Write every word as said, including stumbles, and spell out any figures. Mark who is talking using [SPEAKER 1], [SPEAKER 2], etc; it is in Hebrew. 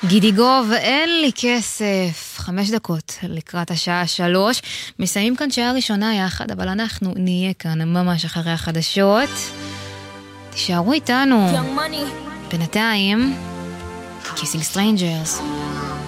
[SPEAKER 1] גידי גוב, אין לי כסף. חמש דקות לקראת השעה שלוש. מסיימים כאן שעה ראשונה יחד, אבל אנחנו נהיה כאן ממש אחרי החדשות. תישארו איתנו. בינתיים, Kissing Strangers.